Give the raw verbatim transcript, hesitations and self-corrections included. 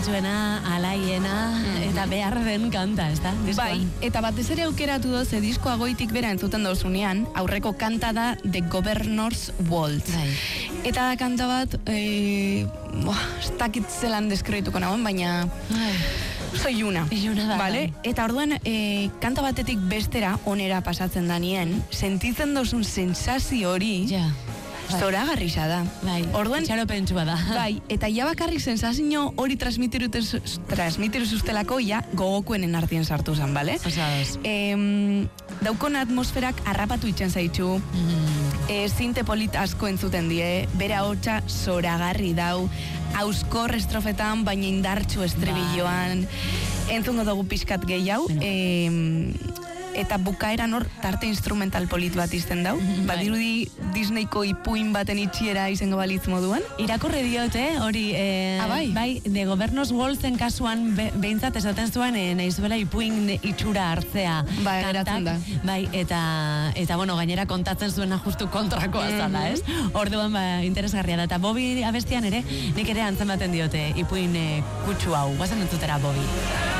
garrantzitsuena, alaiena, eta behar den kanta, ez da? Bai, eta batez ere aukeratu doz, diskoa goitik bera entzuten dozunean, aurreko kanta da The Governor's Waltz. Bai. Eta da kanta bat, e, ez dakit zelan deskribituko nagoen, baina... Soy una. Iluna da. Vale? Eta orduan, e, kanta batetik bestera, onera pasatzen danien, sentitzen dozun sensazio hori, ja. zoragarrisa da. Bai, orduan, itxaropentsua da. Bai, eta ja bakarrik sensazio hori transmitiru zuztelako, ja, gogokuenen artien sartu zen, bale? Osados. E, daukon atmosferak harrapatu itxen zaitxu, mm. e, zinte polit asko entzuten die, bere ahotsa zoragarri dau, auskor estrofetan, baina indartxu estribilloan, entzungo dugu pixkat gehiago, e, eta bukaeran hor tarte instrumental polit bat izten dau, badirudi Disneyko ipuin baten itxiera izango balitz moduan. Irakurri diote, hori, eh, ah, bai? bai, The Governor's Waltzen kasuan be, behintzat esaten zuen, eh, nahi zuela ipuin itxura hartzea. Bai, geratzen da. Bai, eta, eta bueno, gainera kontatzen zuena justu kontrakoa mm-hmm. zala, ez? Orduan, ba, interesgarria da. Eta Bobby abestian ere, nik ere antzematen diote, ipuin eh, kutsu hau. Guazen entzutera, Bobby.